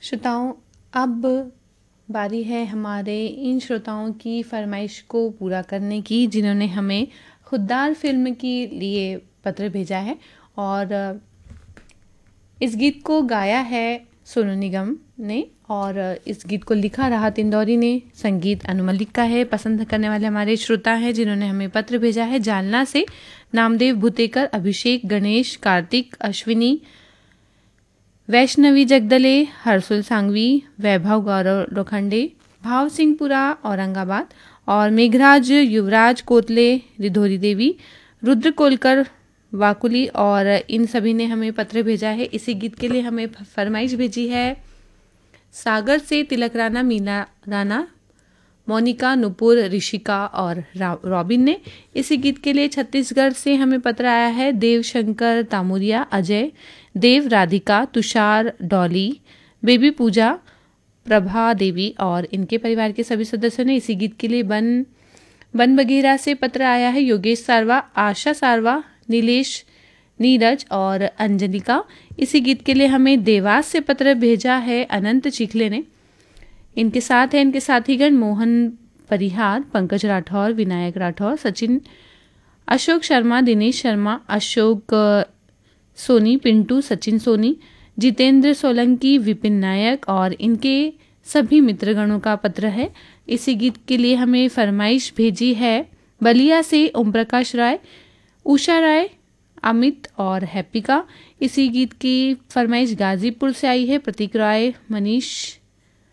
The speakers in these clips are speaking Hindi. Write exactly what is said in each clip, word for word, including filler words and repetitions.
श्रोताओं, अब बारी है हमारे इन श्रोताओं की फरमाइश को पूरा करने की जिन्होंने हमें खुद्दार फिल्म के लिए पत्र भेजा है। और इस गीत को गाया है सोनू निगम ने और इस गीत को लिखा राहत इंदौरी ने। संगीत अनु मलिक का है। पसंद करने वाले हमारे श्रोता हैं जिन्होंने हमें पत्र भेजा है जालना से नामदेव भुतेकर, अभिषेक, गणेश, कार्तिक, अश्विनी, वैष्णवी जगदले, हर्षुल सांगवी, वैभव गौरव लोखंडे, भाव सिंहपुरा औरंगाबाद और मेघराज युवराज कोतले, रिधोरी देवी, रुद्र कोलकर वाकुली और इन सभी ने हमें पत्र भेजा है। इसी गीत के लिए हमें फरमाइश भेजी है सागर से तिलक राणा, मीना राणा, मोनिका, नुपुर, ऋषिका और रॉबिन ने। इसी गीत के लिए छत्तीसगढ़ से हमें पत्र आया है देवशंकर तामुरिया, अजय देव, राधिका, तुषार, डॉली, बेबी पूजा, प्रभा देवी और इनके परिवार के सभी सदस्यों ने। इसी गीत के लिए बन बन बगीरा से पत्र आया है योगेश सारवा, आशा सारवा, नीलेश, नीरज और अंजलिका। इसी गीत के लिए हमें देवास से पत्र भेजा है अनंत चिखले ने। इनके साथ है इनके साथीगण मोहन परिहार, पंकज राठौर, विनायक राठौर, सचिन, अशोक शर्मा, दिनेश शर्मा, अशोक सोनी, पिंटू, सचिन सोनी, जितेंद्र सोलंकी, विपिन नायक और इनके सभी मित्रगणों का पत्र है। इसी गीत के लिए हमें फरमाइश भेजी है बलिया से ओम प्रकाश राय, उषा राय, अमित और हैप्पिका। इसी गीत की फरमाइश गाजीपुर से आई है प्रतीक राय, मनीष,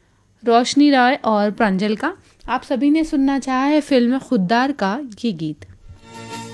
रोशनी राय और प्रांजल का। आप सभी ने सुनना चाहा है फिल्म खुद्दार का ये गीत।